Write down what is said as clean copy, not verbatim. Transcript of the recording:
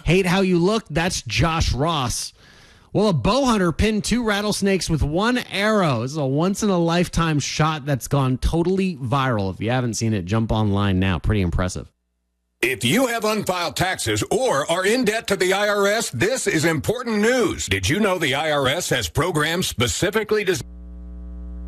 Hate how you look? That's Josh Ross. Well, a bow hunter pinned 2 rattlesnakes with 1 arrow. This is a once-in-a-lifetime shot that's gone totally viral. If you haven't seen it, jump online now. Pretty impressive. If you have unfiled taxes or are in debt to the IRS, this is important news. Did you know the IRS has programs specifically designed